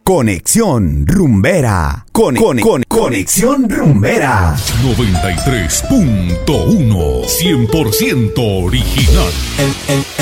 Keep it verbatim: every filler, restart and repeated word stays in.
Conexión Rumbera. Con, con, con, Conexión Rumbera. noventa y tres punto uno. cien por ciento original. El, el,